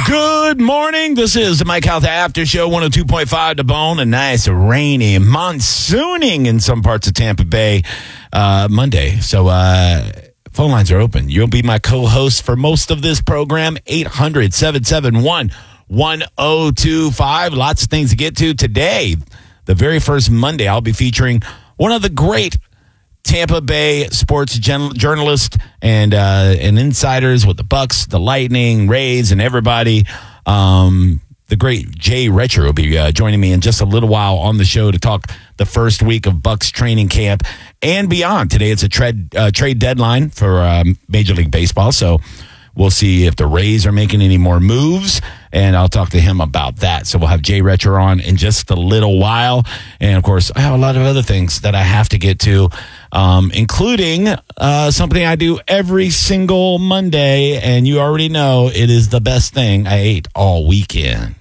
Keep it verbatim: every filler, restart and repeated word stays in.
Good morning. This is the Mike Health After Show, one oh two point five The Bone. A nice, rainy, monsooning in some parts of Tampa Bay uh, Monday. So uh, phone lines are open. You'll be my co-host for most of this program. eight hundred, seven seven one, one oh two five. Lots of things to get to today. The very first Monday, I'll be featuring one of the great Tampa Bay sports gen- journalists and uh, and insiders with the Bucks, the Lightning, Rays, and everybody. Um, the great Jay Retcher will be uh, joining me in just a little while on the show to talk the first week of Bucks training camp and beyond. Today it's a trade uh, trade deadline for um, Major League Baseball, so we'll see if the Rays are making any more moves, and I'll talk to him about that. So we'll have Jay Retcher on in just a little while. And, of course, I have a lot of other things that I have to get to, um, including uh, something I do every single Monday, and you already know it is the best thing I ate all weekend.